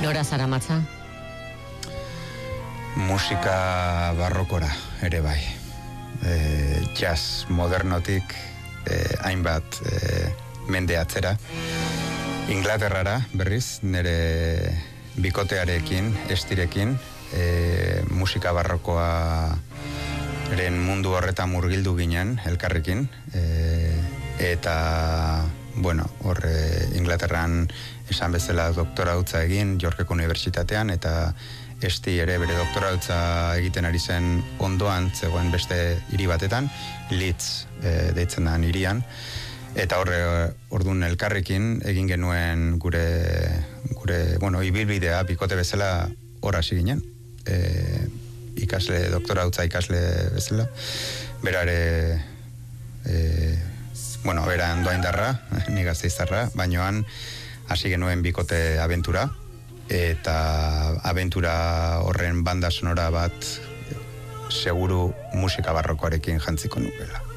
Nora zaramatza? Musika barrokora ere bai. Jazz modernotik hainbat mende atzera. Inglaterrara berriz, nire bikotearekin, estirekin, musika barrokoa mundu horretan murgildu ginen elkarrekin, eta bueno, hor Inglaterran esan bezala doktorautza egin Yorkeko Unibertsitatean, eta esti ere bere doktorautza egiten ari zen ondoan zegoen beste hiri batetan, Leeds deitzen da hirian, eta orduan elkarrekin egin genuen gure ibilbidea bikote bezala hor hasi ginen, doktorautza ikasle bezala, berare bera Andoaindarra, ni Gasteiztarra, bainoan hasi genuen bikote abentura, eta abentura horren banda sonora bat seguru musika barrokoarekin jantziko nukela.